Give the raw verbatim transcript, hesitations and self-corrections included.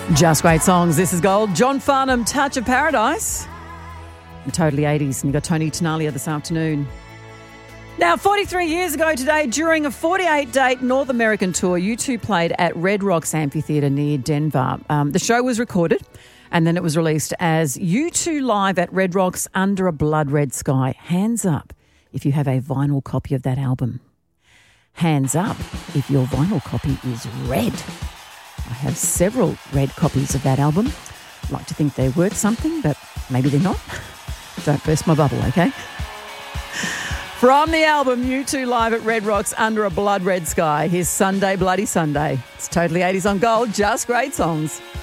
Just great songs. This is Gold. John Farnham, Touch of Paradise. And Totally eighties. And you got Tony Tenalia this afternoon. Now, forty-three years ago today, during a forty-eight date North American tour, U two played at Red Rocks Amphitheatre near Denver. Um, the show was recorded and then it was released as U two Live at Red Rocks Under a Blood Red Sky. Hands up if you have a vinyl copy of that album. Hands up if your vinyl copy is red. I have several red copies of that album. I like to think they're worth something, but maybe they're not. Don't burst my bubble, okay? From the album U two Live at Red Rocks Under a Blood Red Sky, here's Sunday Bloody Sunday. It's Totally eighties on Gold, just great songs.